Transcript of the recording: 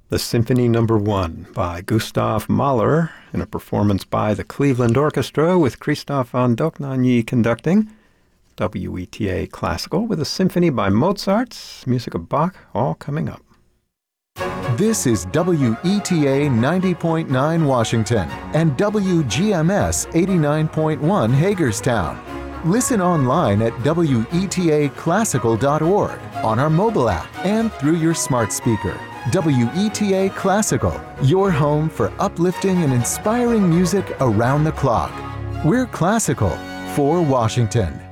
The Symphony No. 1 by Gustav Mahler in a performance by the Cleveland Orchestra with Christoph von Dohnanyi conducting. WETA Classical with a symphony by Mozart, music of Bach, all coming up. This is WETA 90.9 Washington and WGMS 89.1 Hagerstown. Listen online at WETAClassical.org, on our mobile app, and through your smart speaker. WETA Classical, your home for uplifting and inspiring music around the clock. We're classical for Washington.